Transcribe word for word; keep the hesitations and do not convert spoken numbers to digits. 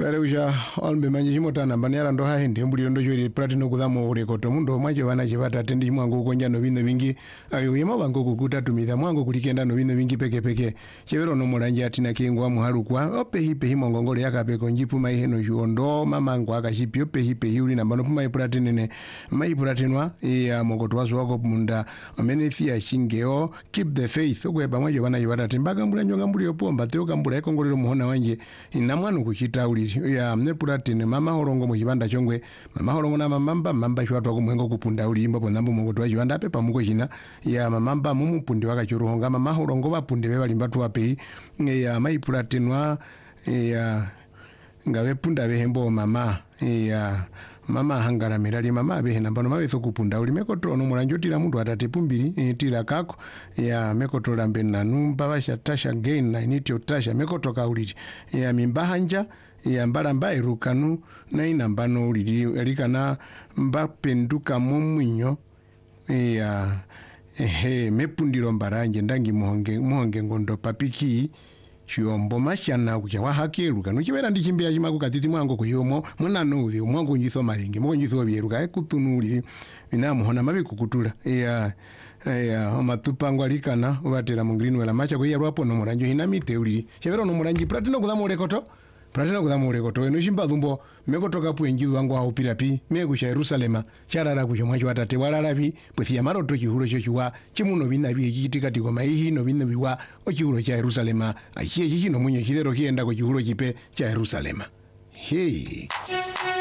Lare uja albe manje chimota namba nyara ndo hahe ndi mbuli ndo chori platino kudamo urekoto mundo mwaje vana chivata tendi mwangu konja no vino vingi ayo yema vango kukuta tumidha mwangu kulikenda no vino vingi peke peke chevero no mulanje atina kingwa muhalukwa ope hipe himo ngongole yakapeko njipu mai heno juondo mama ngo akashipi ope hipe hiuli namba no puma platinene mai platinwa ya mogoto wazo wako munda amene thia chingeo keep the faith okweba mwaje vana chivata timbaga mbula nyonga mbuli opomba teo kambula ekongolero muhona wanje inamwanu kuchita uli ya mne platine mama horongo mu chibanda chongwe mama horongo na mamamba mamba chwatwa kumwengo kupunda uli imba ponambo mogoto wa chibanda ape pamuko china ya mamamba mumu pundi wakachuruhonga mama horongo bapunde beba limbatu wape ya mai platinwa ya ngawe punda behembo mama ya mama hangara mirali mama behe nambano mabeso kupunda uli mekoto no mulanjo tira mundu atate pumbiri e, tira kako ya mekoto lambe nanumba basha tasha gain na initio tasha mekoto kauliti ya mimbahanja ya mbala mbae rukanu na inambano ulili elikana mbapenduka mumwinyo ya ehe mepundiro mbaranje ndangi muhonge muhonge ngondo papiki chiombo mashana kucha wahakeru kanu chibera ndichimbia chimaku katiti mwango kuyomo mwana nuthi mwango njiso malingi mwango njiso byeruka ekutunuli binamuhona mabi kukutula ya ya omatupango alikana ubatera mu green wela macha kuya rwapo no muranjo hinamite uli chebero no muranji platino kudamo rekoto platino kudamo rekoto eno shimba dhumbo mekotoka puenjizu wangu hau pirapi megu cha Yerusalema charara kucho mwachi watate walaravi pwethi ya maroto chihulo chochua chimuno bina bi chikitikati kwa maihi no bina biwa o chihulo cha Yerusalema achie chichino mwenye chidero kienda kwa chihulo chipe cha Yerusalema. Hey.